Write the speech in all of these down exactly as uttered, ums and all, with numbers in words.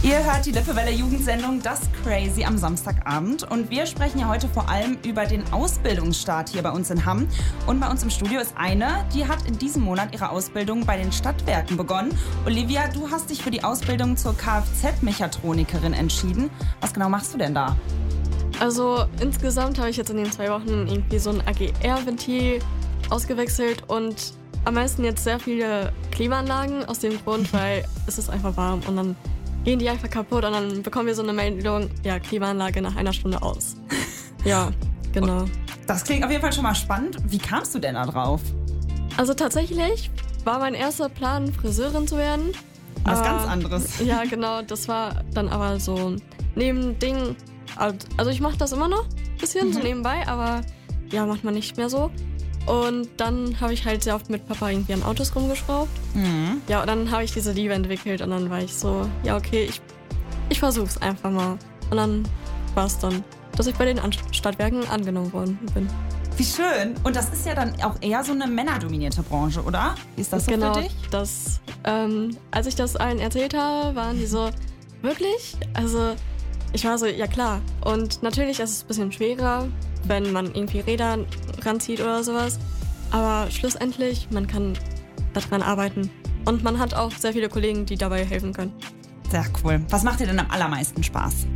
Ihr hört die Lippewelle Jugendsendung Das Crazy am Samstagabend und wir sprechen ja heute vor allem über den Ausbildungsstart hier bei uns in Hamm. Und bei uns im Studio ist eine, die hat in diesem Monat ihre Ausbildung bei den Stadtwerken begonnen. Olivia, du hast dich für die Ausbildung zur Kfz-Mechatronikerin entschieden. Was genau machst du denn da? Also insgesamt habe ich jetzt in den zwei Wochen irgendwie so ein A G R-Ventil ausgewechselt und am meisten jetzt sehr viele Klimaanlagen aus dem Grund, weil es ist einfach warm und dann gehen die einfach kaputt und dann bekommen wir so eine Meldung, ja, Klimaanlage nach einer Stunde aus. Ja, genau. Das klingt auf jeden Fall schon mal spannend. Wie kamst du denn da drauf? Also tatsächlich war mein erster Plan, Friseurin zu werden. Was aber, ganz anderes. Ja, genau. Das war dann aber so ein Nebending. Also ich mache das immer noch ein bisschen, mhm. so nebenbei, aber ja, macht man nicht mehr so. Und dann habe ich halt sehr oft mit Papa irgendwie an Autos rumgeschraubt. Mhm. Ja, und dann habe ich diese Liebe entwickelt und dann war ich so, ja okay, ich, ich versuch's einfach mal. Und dann war es dann, dass ich bei den Stadtwerken angenommen worden bin. Wie schön. Und das ist ja dann auch eher so eine männerdominierte Branche, oder? Wie ist das so genau, für dich? Das, ähm, als ich das allen erzählt habe, waren die so, wirklich? Also ich war so, ja klar. Und natürlich ist es ein bisschen schwerer, wenn man irgendwie Räder ranzieht oder sowas. Aber schlussendlich, man kann daran arbeiten. Und man hat auch sehr viele Kollegen, die dabei helfen können. Sehr cool. Was macht dir denn am allermeisten Spaß?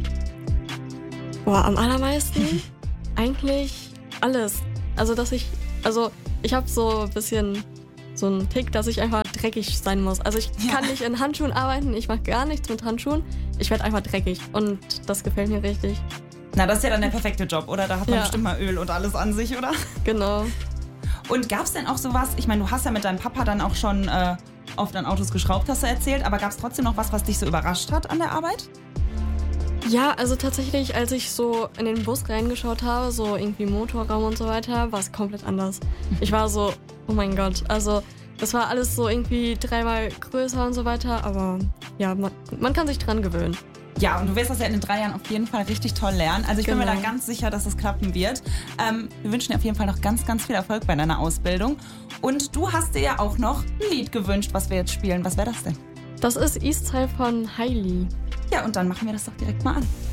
Boah, am allermeisten eigentlich alles. Also, dass ich, also ich habe so ein bisschen so einen Tick, dass ich einfach dreckig sein muss. Also ich kann nicht in Handschuhen arbeiten, ich mache gar nichts mit Handschuhen. Ich werde einfach dreckig und das gefällt mir richtig. Na, das ist ja dann der perfekte Job, oder? Da hat man ja. bestimmt mal Öl und alles an sich, oder? Genau. Und gab es denn auch sowas, ich meine, du hast ja mit deinem Papa dann auch schon äh, oft an Autos geschraubt, hast du erzählt, aber gab es trotzdem noch was, was dich so überrascht hat an der Arbeit? Ja, also tatsächlich, als ich so in den Bus reingeschaut habe, so irgendwie Motorraum und so weiter, war es komplett anders. Ich war so, oh mein Gott, also das war alles so irgendwie dreimal größer und so weiter, aber ja, man, man kann sich dran gewöhnen. Ja, und du wirst das ja in den drei Jahren auf jeden Fall richtig toll lernen. Also ich genau. bin mir da ganz sicher, dass es klappen wird. Ähm, wir wünschen dir auf jeden Fall noch ganz, ganz viel Erfolg bei deiner Ausbildung. Und du hast dir ja auch noch ein Lied gewünscht, was wir jetzt spielen. Was wäre das denn? Das ist Eastside von Hailey. Ja, und dann machen wir das doch direkt mal an.